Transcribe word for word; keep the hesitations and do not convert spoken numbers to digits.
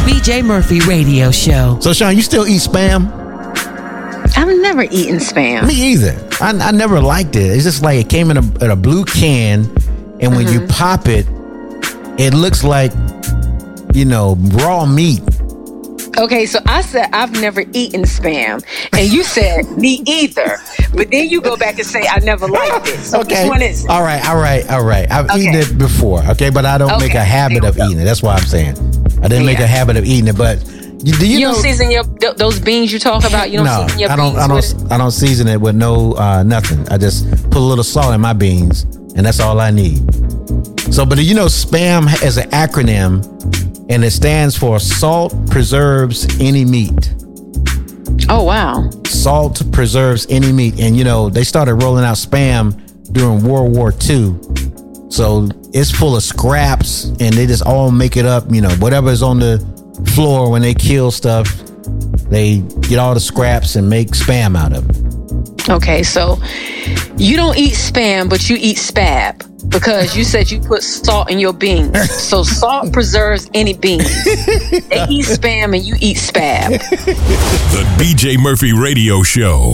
B J Murphy Radio Show. So, Sean, you still eat Spam? I've never eaten Spam. Me either. I, I never liked it. It's just like it came in a, in a blue can, and when mm-hmm. you pop it, it looks like, you know, raw meat. Okay, so I said I've never eaten Spam, and you said me either. But then you go back and say I never liked it. So okay. Which one is it? All right, all right, all right. I've okay. eaten it before, okay, but I don't okay. make a habit of eating it. That's why I'm saying I didn't yeah. make a habit of eating it. But you, do you, you know, don't season your th- those beans you talk about? You don't no, season your I don't. beans I don't. with it? I don't season it with no uh, nothing. I just put a little salt in my beans, and that's all I need. So, but you know, Spam is an acronym, and it stands for Salt Preserves Any Meat. Oh, wow. Salt preserves any meat. And, you know, they started rolling out Spam during World War Two. So it's full of scraps, and they just all make it up. You know, whatever's on the floor when they kill stuff, they get all the scraps and make Spam out of it. Okay, so you don't eat Spam, but you eat Spab. Because you said you put salt in your beans. So salt preserves any beans. They eat Spam and you eat Spab. The B J Murphy Radio Show.